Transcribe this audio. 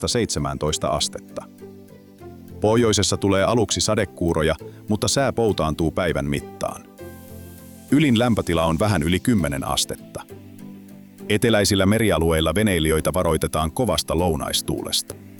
17 astetta. Pohjoisessa tulee aluksi sadekuuroja, mutta sää poutaantuu päivän mittaan. Ylin lämpötila on vähän yli 10 astetta. Eteläisillä merialueilla veneilijöitä varoitetaan kovasta lounaistuulesta.